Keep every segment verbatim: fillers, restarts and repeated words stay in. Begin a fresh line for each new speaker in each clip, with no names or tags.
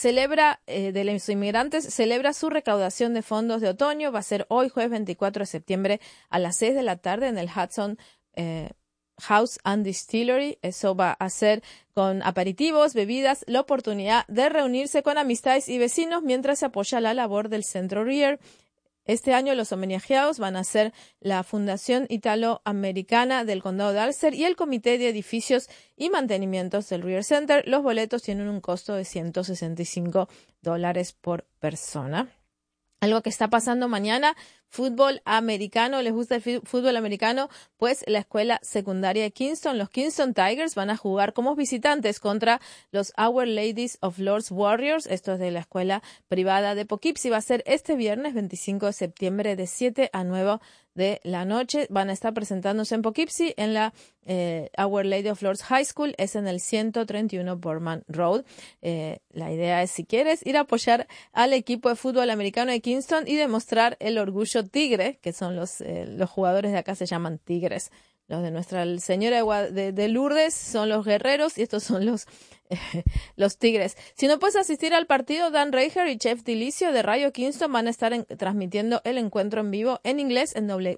celebra, eh, de los inmigrantes, celebra su recaudación de fondos de otoño. Va a ser hoy, jueves veinticuatro de septiembre, a las seis de la tarde en el Hudson eh, House and Distillery. Eso va a ser con aperitivos, bebidas, la oportunidad de reunirse con amistades y vecinos mientras se apoya la labor del Centro Rear. Este año los homenajeados van a ser la Fundación Italoamericana del Condado de Ulster y el Comité de Edificios y Mantenimientos del Rear Center. Los boletos tienen un costo de ciento sesenta y cinco dólares por persona. Algo que está pasando mañana, fútbol americano. ¿Les gusta el fútbol americano? Pues la escuela secundaria de Kingston, los Kingston Tigers, van a jugar como visitantes contra los Our Ladies of Lords Warriors. Esto es de la escuela privada de Poughkeepsie. Va a ser este viernes veinticinco de septiembre de siete a nueve de la noche. Van a estar presentándose en Poughkeepsie en la eh, Our Lady of Lords High School. Es en el ciento treinta y uno Borman Road. Eh, la idea es, si quieres, ir a apoyar al equipo de fútbol americano de Kingston y demostrar el orgullo tigre, que son los, eh, los jugadores de acá se llaman tigres. Los de Nuestra Señora de, de Lourdes son los guerreros y estos son los, eh, los tigres. Si no puedes asistir al partido, Dan Reicher y Chef Dilicio de Radio Kingston van a estar en, transmitiendo el encuentro en vivo en inglés en W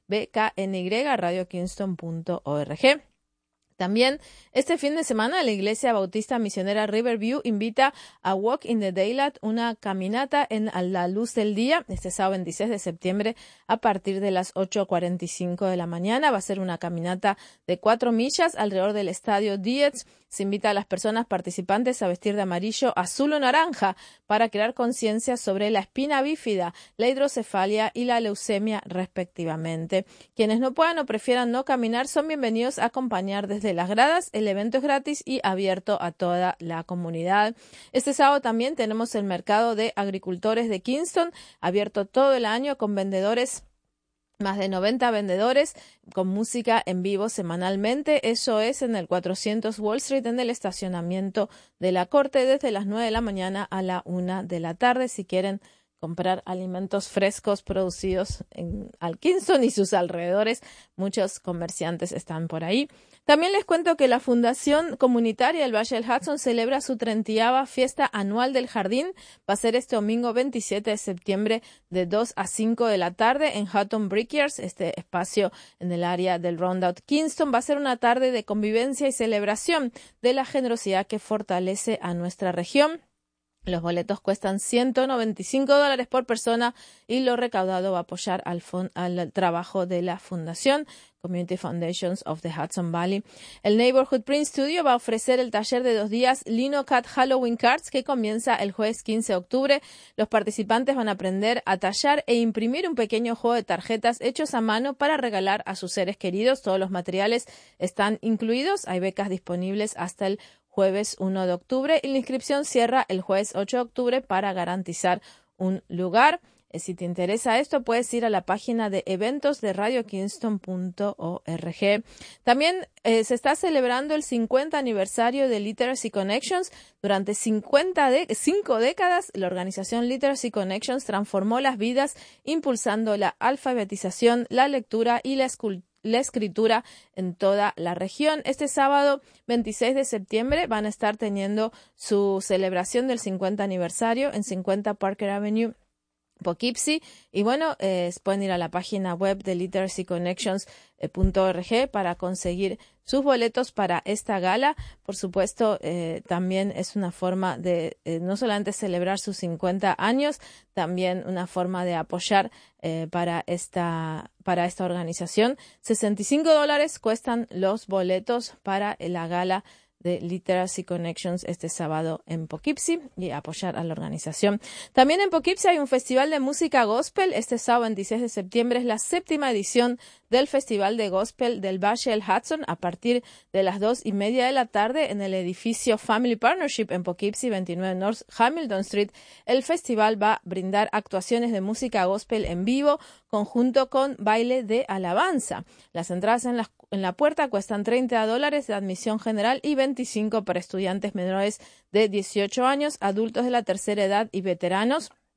K N Y, radio kingston punto org. También este fin de semana la Iglesia Bautista Misionera Riverview invita a Walk in the Daylight, una caminata en a la luz del día, este sábado veintiséis de septiembre a partir de las ocho cuarenta y cinco de la mañana. Va a ser una caminata de cuatro millas alrededor del estadio Dietz. Se invita a las personas participantes a vestir de amarillo, azul o naranja para crear conciencia sobre la espina bífida, la hidrocefalia y la leucemia respectivamente. Quienes no puedan o prefieran no caminar son bienvenidos a acompañar desde las gradas. El evento es gratis y abierto a toda la comunidad. Este sábado también tenemos el mercado de agricultores de Kingston, abierto todo el año con vendedores. Más de noventa vendedores con música en vivo semanalmente. Eso es en el cuatrocientos Wall Street, en el estacionamiento de la Corte, desde las nueve de la mañana a la una de la tarde. Si quieren comprar alimentos frescos producidos en al Kingston y sus alrededores, muchos comerciantes están por ahí. También les cuento que la Fundación Comunitaria del Valle del Hudson celebra su treintaava fiesta anual del jardín. Va a ser este domingo veintisiete de septiembre de dos a cinco de la tarde en Hutton Brickyards, este espacio en el área del Roundout Kingston. Va a ser una tarde de convivencia y celebración de la generosidad que fortalece a nuestra región. Los boletos cuestan ciento noventa y cinco dólares por persona y lo recaudado va a apoyar al, fon- al trabajo de la Fundación Community Foundations of the Hudson Valley. El Neighborhood Print Studio va a ofrecer el taller de dos días Lino Cat Halloween Cards, que comienza el jueves quince de octubre. Los participantes van a aprender a tallar e imprimir un pequeño juego de tarjetas hechos a mano para regalar a sus seres queridos. Todos los materiales están incluidos. Hay becas disponibles hasta el jueves uno de octubre y la inscripción cierra el jueves ocho de octubre para garantizar un lugar. Eh, si te interesa esto, puedes ir a la página de eventos de radio kingston punto org. También eh, se está celebrando el cincuenta aniversario de Literacy Connections. Durante cincuenta de, cinco décadas, la organización Literacy Connections transformó las vidas, impulsando la alfabetización, la lectura y la escultura. la escritura en toda la región. Este sábado veintiséis de septiembre van a estar teniendo su celebración del cincuenta aniversario en cincuenta Parker Avenue, Poughkeepsie. Y bueno, eh, pueden ir a la página web de literacy connections punto org para conseguir sus boletos para esta gala. Por supuesto, eh, también es una forma de eh, no solamente celebrar sus cincuenta años, también una forma de apoyar eh, para esta para esta organización. sesenta y cinco dólares cuestan los boletos para la gala de Literacy Connections este sábado en Poughkeepsie y apoyar a la organización. También en Poughkeepsie hay un festival de música gospel. Este sábado veintiséis de septiembre es la séptima edición del Festival de Gospel del Valle del Hudson a partir de las dos y media de la tarde en el edificio Family Partnership en Poughkeepsie, veintinueve North Hamilton Street. El festival va a brindar actuaciones de música gospel en vivo conjunto con baile de alabanza. Las entradas en la, en la puerta cuestan treinta dólares de admisión general y veinticinco para estudiantes menores de dieciocho años, adultos de la tercera edad y veteranos.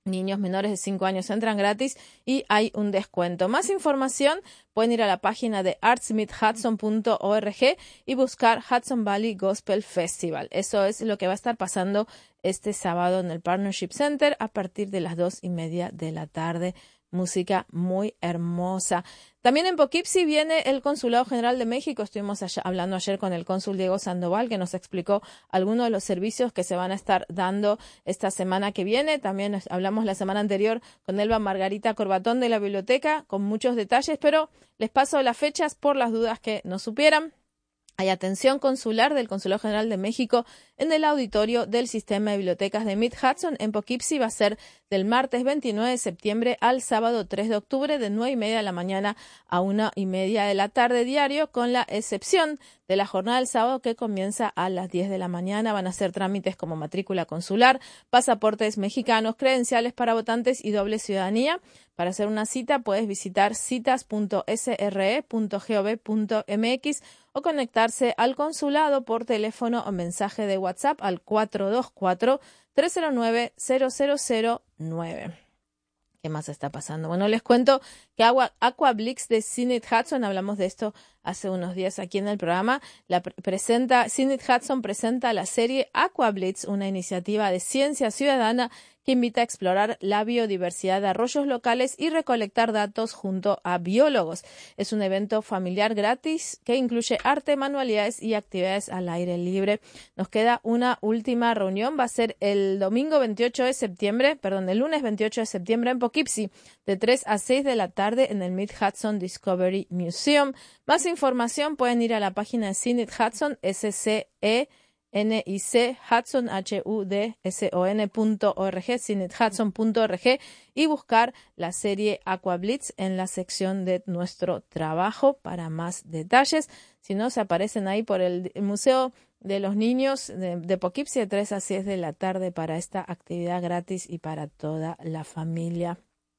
Niños menores de cinco años entran gratis y hay un descuento. Más información pueden ir a la página de arts meet hudson punto org y buscar Hudson Valley Gospel Festival. Eso es lo que va a estar pasando este sábado en el Partnership Center a partir de las dos y media de la tarde. Música muy hermosa. También en Poughkeepsie viene el Consulado General de México. Estuvimos allá, hablando ayer con el cónsul Diego Sandoval, que nos explicó algunos de los servicios que se van a estar dando esta semana que viene. También hablamos la semana anterior con Elba Margarita Corbatón de la biblioteca, con muchos detalles, pero les paso las fechas por las dudas que no supieran. Hay atención consular del Consulado General de México en el auditorio del Sistema de Bibliotecas de Mid Hudson en Poughkeepsie. Va a ser del martes veintinueve de septiembre al sábado tres de octubre de nueve y media de la mañana a una y media de la tarde diario, con la excepción de la jornada del sábado que comienza a las diez de la mañana. Van a hacer trámites como matrícula consular, pasaportes mexicanos, credenciales para votantes y doble ciudadanía. Para hacer una cita puedes visitar citas punto s r e punto gov punto m x o conectarse al consulado por teléfono o mensaje de WhatsApp al cuatro dos cuatro, tres cero nueve, cero cero cero nueve. ¿Qué más está pasando? Bueno, les cuento que Aquablix de CINIT Hudson, hablamos de esto hace unos días aquí en el programa, la pre- presenta, CINIT Hudson presenta la serie Aquablitz, una iniciativa de ciencia ciudadana que invita a explorar la biodiversidad de arroyos locales y recolectar datos junto a biólogos. Es un evento familiar gratis que incluye arte, manualidades y actividades al aire libre. Nos queda una última reunión, va a ser el domingo veintiocho de septiembre, perdón, el lunes veintiocho de septiembre en Poughkeepsie, de tres a seis de la tarde en el Mid Hudson Discovery Museum. Más información pueden ir a la página de CINIT Hudson, S C E N I C Hudson H U D S O N punto org, cinit hudson punto org, y buscar la serie Aquablitz en la sección de nuestro trabajo para más detalles. Si no, se aparecen ahí por el, el Museo de los Niños de, de Poughkeepsie de tres a seis de la tarde para esta actividad gratis y para toda la familia.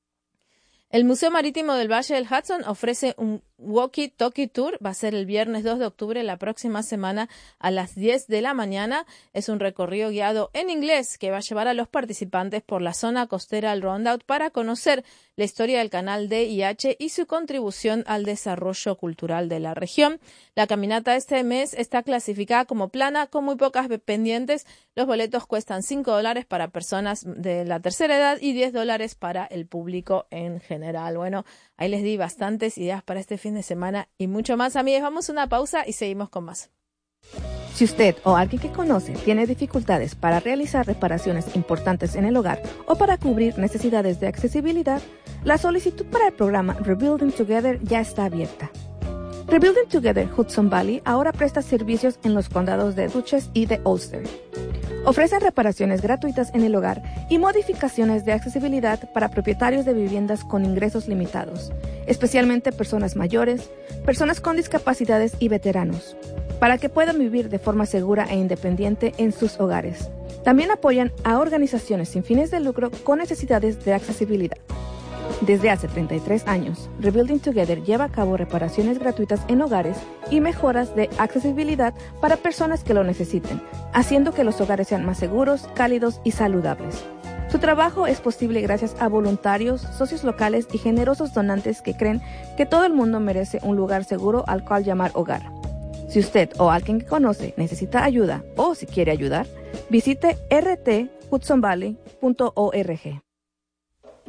El Museo Marítimo del Valle del Hudson ofrece un Walkie-Talkie Tour. Va a ser el viernes dos de octubre, la próxima semana, a las diez de la mañana. Es un recorrido guiado en inglés que va a llevar a los participantes por la zona costera del Rondout para conocer la historia del canal D I H y su contribución al desarrollo cultural de la región. La caminata este mes está clasificada como plana, con muy pocas pendientes. Los boletos cuestan cinco dólares para personas de la tercera edad y diez dólares para el público en general. Bueno, ahí les di bastantes ideas para este fin de semana y mucho más, amigos. Vamos a una pausa y seguimos con más.
Si usted o alguien que conoce tiene dificultades para realizar reparaciones importantes en el hogar o para cubrir necesidades de accesibilidad, la solicitud para el programa Rebuilding Together ya está abierta. Rebuilding Together Hudson Valley ahora presta servicios en los condados de Dutchess y de Ulster. Ofrecen reparaciones gratuitas en el hogar y modificaciones de accesibilidad para propietarios de viviendas con ingresos limitados, especialmente personas mayores, personas con discapacidades y veteranos, para que puedan vivir de forma segura e independiente en sus hogares. También apoyan a organizaciones sin fines de lucro con necesidades de accesibilidad. Desde hace treinta y tres años, Rebuilding Together lleva a cabo reparaciones gratuitas en hogares y mejoras de accesibilidad para personas que lo necesiten, haciendo que los hogares sean más seguros, cálidos y saludables. Su trabajo es posible gracias a voluntarios, socios locales y generosos donantes que creen que todo el mundo merece un lugar seguro al cual llamar hogar. Si usted o alguien que conoce necesita ayuda o si quiere ayudar, visite r t hudson valley punto org.